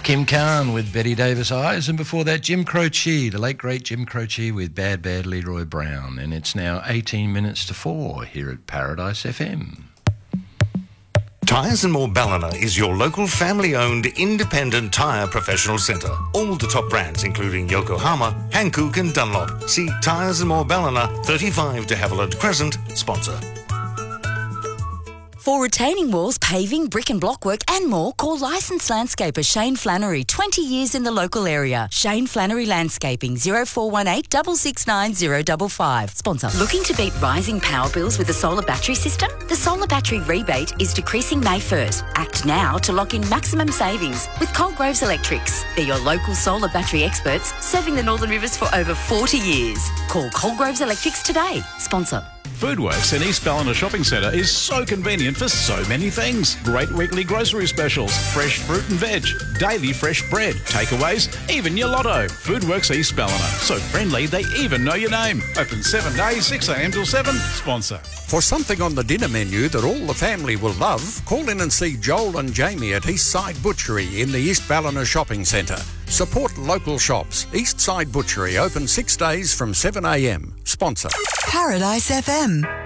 Kim Carn with Betty Davis Eyes, and before that Jim Croce, the late great Jim Croce with Bad Bad Leroy Brown. And it's now 18 minutes to 4 here at Paradise FM. Tyres and More Ballina is your local family-owned independent tyre professional centre. All the top brands including Yokohama, Hankook and Dunlop. See Tyres and More Ballina, 35 de Havilland Crescent, sponsor. For retaining walls, paving, brick and block work and more, call licensed landscaper Shane Flannery, 20 years in the local area. Shane Flannery Landscaping, 0418 669 055. Sponsor. Looking to beat rising power bills with a solar battery system? The solar battery rebate is decreasing May 1st. Act now to lock in maximum savings with Coalgroves Electrics. They're your local solar battery experts serving the Northern Rivers for over 40 years. Call Coalgroves Electrics today. Sponsor. Foodworks in East Ballina Shopping Centre is so convenient for so many things. Great weekly grocery specials, fresh fruit and veg, daily fresh bread, takeaways, even your lotto. Foodworks East Ballina. So friendly they even know your name. Open 7 days, 6 a.m. till 7. Sponsor. For something on the dinner menu that all the family will love, call in and see Joel and Jamie at Eastside Butchery in the East Ballina Shopping Centre. Support local shops. Eastside Butchery open 6 days from 7 a.m. Sponsor. Paradise FM.